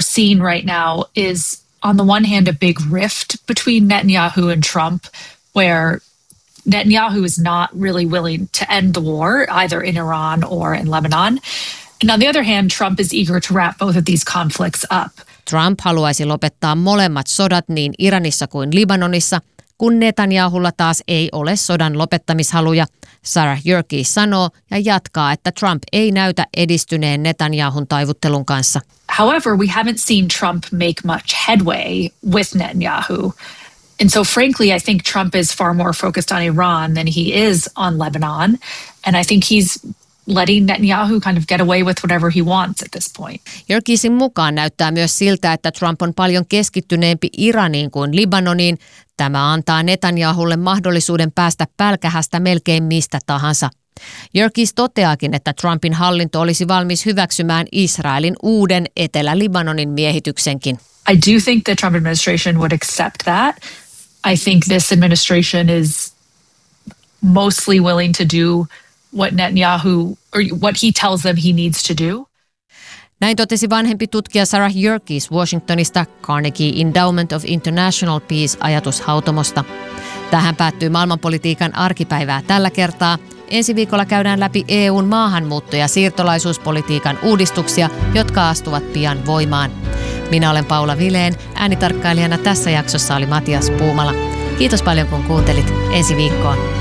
seeing right now is on the one hand a big rift between Netanyahu and Trump, where Netanyahu is not really willing to end the war either in Iran or in Lebanon. And on the other hand, Trump is eager to wrap both of these conflicts up. Trump haluaisi lopettaa molemmat sodat niin Iranissa kuin Libanonissa, kun Netanyahulla taas ei ole sodan lopettamishaluja. Sarah Jurkis sanoo ja jatkaa, että Trump ei näytä edistyneen Netanyahun taivuttelun kanssa. However, we haven't seen Trump make much headway with Netanyahu. And so frankly, I think Trump is far more focused on Iran than he is on Lebanon. And I think he's letting Netanyahu kind of get away with whatever he wants at this point. Jurkisin mukaan näyttää myös siltä, että Trump on paljon keskittyneempi Iraniin kuin Libanoniin. Tämä antaa Netanyahulle mahdollisuuden päästä pälkähästä melkein mistä tahansa. Jurkis toteakin, että Trumpin hallinto olisi valmis hyväksymään Israelin uuden Etelä-Libanonin miehityksenkin. I do think the Trump administration would accept that. I think this administration is mostly willing to do what Netanyahu or what he tells them he needs to do. Näin totesi vanhempi tutkija Sarah Jurkis Washingtonista Carnegie Endowment of International Peace -ajatushautomosta. Tähän päättyy maailmanpolitiikan arkipäivää tällä kertaa. Ensi viikolla käydään läpi EUn maahanmuutto- ja siirtolaisuuspolitiikan uudistuksia, jotka astuvat pian voimaan. Minä olen Paula Vileen, äänitarkkailijana tässä jaksossa oli Matias Puumala. Kiitos paljon kun kuuntelit. Ensi viikkoon.